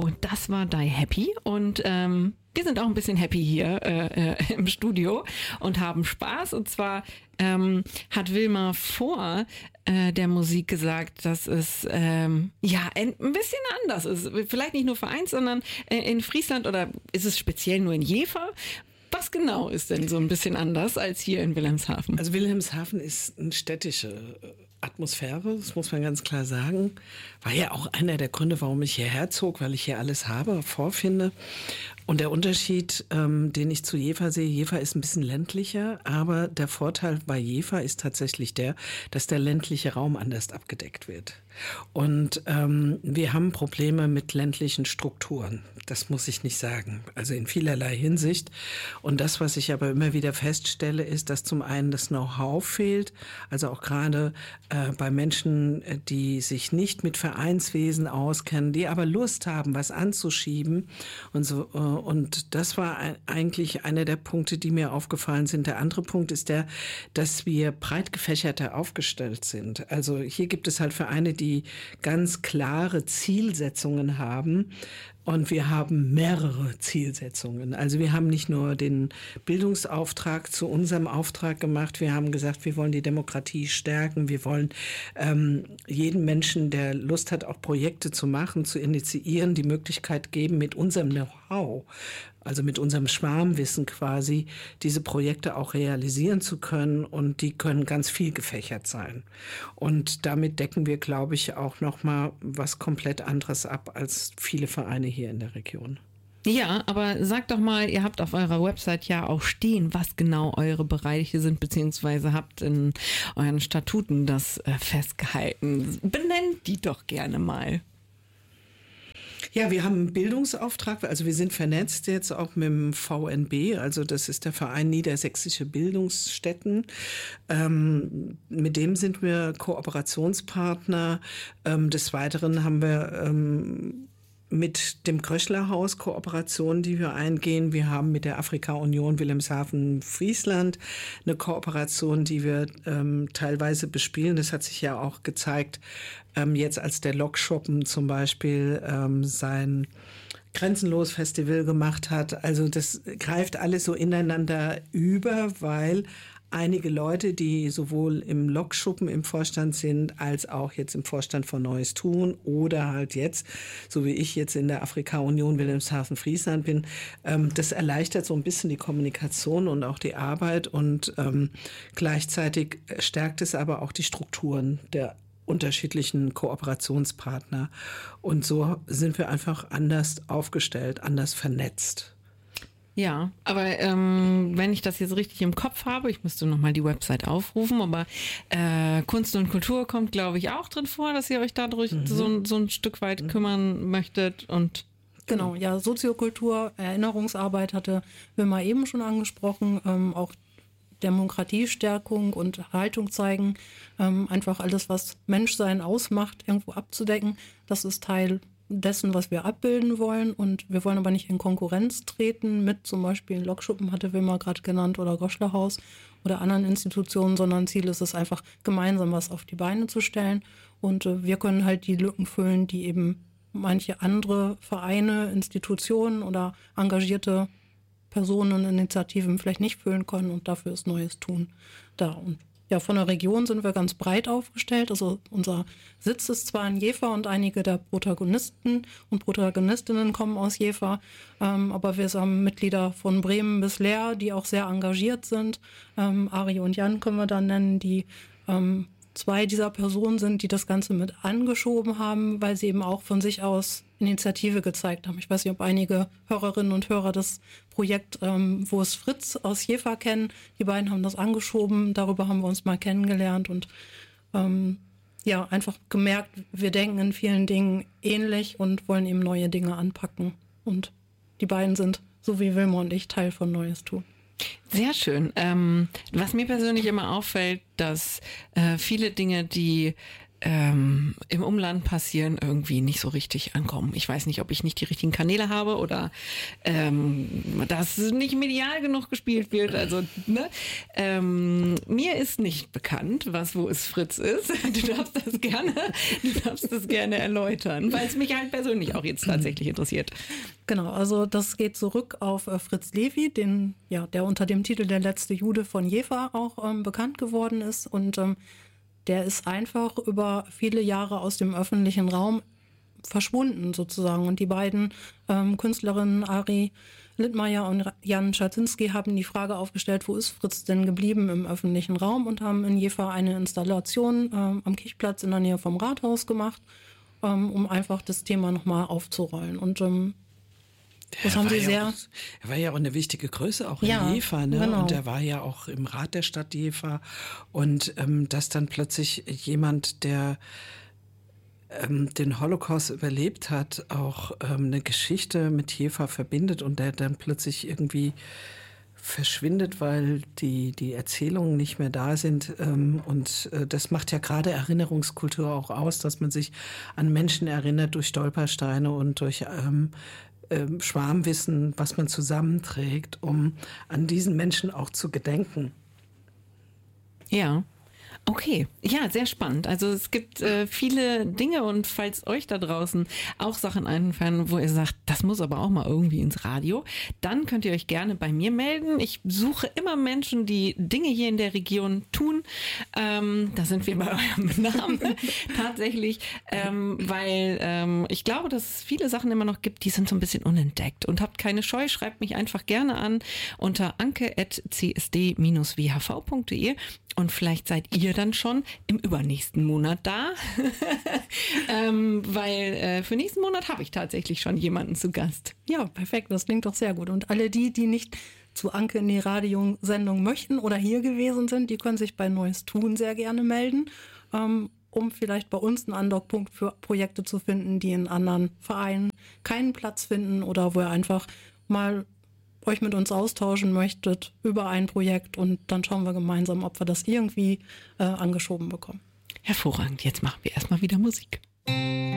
Und das war Die Happy. Und wir sind auch ein bisschen happy hier im Studio und haben Spaß. Und zwar hat Wilma vor der Musik gesagt, dass es ein bisschen anders ist. Vielleicht nicht nur für eins, sondern in Friesland, oder ist es speziell nur in Jever? Was genau ist denn so ein bisschen anders als hier in Wilhelmshaven? Also Wilhelmshaven ist eine städtische Atmosphäre, das muss man ganz klar sagen. War ja auch einer der Gründe, warum ich hierher zog, weil ich hier alles habe, vorfinde. Und der Unterschied, den ich zu Jever sehe, Jever ist ein bisschen ländlicher, aber der Vorteil bei Jever ist tatsächlich der, dass der ländliche Raum anders abgedeckt wird. Und wir haben Probleme mit ländlichen Strukturen. Das muss ich nicht sagen. Also in vielerlei Hinsicht. Und das, was ich aber immer wieder feststelle, ist, dass zum einen das Know-how fehlt. Also auch gerade bei Menschen, die sich nicht mit Vereinswesen auskennen, die aber Lust haben, was anzuschieben und so. Und das war eigentlich einer der Punkte, die mir aufgefallen sind. Der andere Punkt ist der, dass wir breit gefächerter aufgestellt sind. Also hier gibt es halt Vereine, die ganz klare Zielsetzungen haben. Und wir haben mehrere Zielsetzungen. Also wir haben nicht nur den Bildungsauftrag zu unserem Auftrag gemacht. Wir haben gesagt, wir wollen die Demokratie stärken. Wir wollen jedem Menschen, der Lust hat, auch Projekte zu machen, zu initiieren, die Möglichkeit geben, mit unserem Know-how, also mit unserem Schwarmwissen quasi, diese Projekte auch realisieren zu können. Und die können ganz viel gefächert sein. Und damit decken wir, glaube ich, auch nochmal was komplett anderes ab als viele Vereine hier in der Region. Ja, aber sagt doch mal, ihr habt auf eurer Website ja auch stehen, was genau eure Bereiche sind, beziehungsweise habt in euren Statuten das festgehalten. Benennt die doch gerne mal. Ja, wir haben einen Bildungsauftrag, also wir sind vernetzt jetzt auch mit dem VNB, also das ist der Verein Niedersächsische Bildungsstätten. Mit dem sind wir Kooperationspartner. Des Weiteren haben wir mit dem Kröschlerhaus Kooperationen, die wir eingehen. Wir haben mit der Afrika-Union Wilhelmshaven-Friesland eine Kooperation, die wir teilweise bespielen. Das hat sich ja auch gezeigt, jetzt als der Lokschuppen zum Beispiel sein Grenzenlos-Festival gemacht hat. Also das greift alles so ineinander über, weil einige Leute, die sowohl im Lokschuppen im Vorstand sind, als auch jetzt im Vorstand von Neues Tun oder halt jetzt, so wie ich jetzt in der Afrika-Union Wilhelmshaven-Friesland bin, das erleichtert so ein bisschen die Kommunikation und auch die Arbeit und gleichzeitig stärkt es aber auch die Strukturen der unterschiedlichen Kooperationspartner. Und so sind wir einfach anders aufgestellt, anders vernetzt. Ja, aber wenn ich das jetzt richtig im Kopf habe, ich müsste nochmal die Website aufrufen, aber Kunst und Kultur kommt, glaube ich, auch drin vor, dass ihr euch dadurch so ein Stück weit kümmern möchtet. Und genau, ja, Soziokultur, Erinnerungsarbeit hatte Wilma eben schon angesprochen, auch Demokratiestärkung und Haltung zeigen, einfach alles, was Menschsein ausmacht, irgendwo abzudecken. Das ist Teil dessen, was wir abbilden wollen. Und wir wollen aber nicht in Konkurrenz treten mit zum Beispiel Lokschuppen, hatte Wilma gerade genannt, oder Goschlerhaus oder anderen Institutionen, sondern Ziel ist es einfach, gemeinsam was auf die Beine zu stellen. Und wir können halt die Lücken füllen, die eben manche andere Vereine, Institutionen oder engagierte Personen, Initiativen vielleicht nicht füllen können, und dafür ist Neues Tun da. Und ja, von der Region sind wir ganz breit aufgestellt. Also unser Sitz ist zwar in Jever und einige der Protagonisten und Protagonistinnen kommen aus Jever, aber wir haben Mitglieder von Bremen bis Leer, die auch sehr engagiert sind. Ari und Jan können wir da nennen, die zwei dieser Personen sind, die das Ganze mit angeschoben haben, weil sie eben auch von sich aus Initiative gezeigt haben. Ich weiß nicht, ob einige Hörerinnen und Hörer das Projekt, wo es Fritz aus Jever kennen, die beiden haben das angeschoben, darüber haben wir uns mal kennengelernt und einfach gemerkt, wir denken in vielen Dingen ähnlich und wollen eben neue Dinge anpacken. Und die beiden sind, so wie Wilma und ich, Teil von Neues Tun. Sehr schön. Was mir persönlich immer auffällt, dass viele Dinge, die im Umland passieren, irgendwie nicht so richtig ankommen. Ich weiß nicht, ob ich nicht die richtigen Kanäle habe oder dass nicht medial genug gespielt wird. Also mir ist nicht bekannt, wo ist Fritz ist. Du darfst das gerne erläutern, weil es mich halt persönlich auch jetzt tatsächlich interessiert. Genau, also das geht zurück auf Fritz Lewy, der unter dem Titel Der letzte Jude von Jever auch bekannt geworden ist. Und der ist einfach über viele Jahre aus dem öffentlichen Raum verschwunden sozusagen. Und die beiden Künstlerinnen Ari Littmeier und Jan Scharzinski haben die Frage aufgestellt, wo ist Fritz denn geblieben im öffentlichen Raum, und haben in Jever eine Installation am Kirchplatz in der Nähe vom Rathaus gemacht, um einfach das Thema nochmal aufzurollen. Und das haben sie sehr. Er war ja auch eine wichtige Größe, auch in Jever, ne? Genau. Und er war ja auch im Rat der Stadt Jever. Und dass dann plötzlich jemand, der den Holocaust überlebt hat, auch eine Geschichte mit Jever verbindet und der dann plötzlich irgendwie verschwindet, weil die Erzählungen nicht mehr da sind. Und das macht ja gerade Erinnerungskultur auch aus, dass man sich an Menschen erinnert durch Stolpersteine und durch Schwarmwissen, was man zusammenträgt, um an diesen Menschen auch zu gedenken. Ja. Okay, ja, sehr spannend. Also es gibt viele Dinge, und falls euch da draußen auch Sachen einfallen, wo ihr sagt, das muss aber auch mal irgendwie ins Radio, dann könnt ihr euch gerne bei mir melden. Ich suche immer Menschen, die Dinge hier in der Region tun. Da sind wir bei eurem Namen tatsächlich, weil ich glaube, dass es viele Sachen immer noch gibt, die sind so ein bisschen unentdeckt. Und habt keine Scheu, schreibt mich einfach gerne an unter anke@csd-whv.de. Und vielleicht seid ihr dann schon im übernächsten Monat da, weil für nächsten Monat habe ich tatsächlich schon jemanden zu Gast. Ja, perfekt, das klingt doch sehr gut. Und alle die nicht zu Anke in die Radiosendung möchten oder hier gewesen sind, die können sich bei Neues Tun sehr gerne melden, um vielleicht bei uns einen Andockpunkt für Projekte zu finden, die in anderen Vereinen keinen Platz finden oder wo ihr einfach mal euch mit uns austauschen möchtet über ein Projekt, und dann schauen wir gemeinsam, ob wir das irgendwie angeschoben bekommen. Hervorragend, jetzt machen wir erstmal wieder Musik.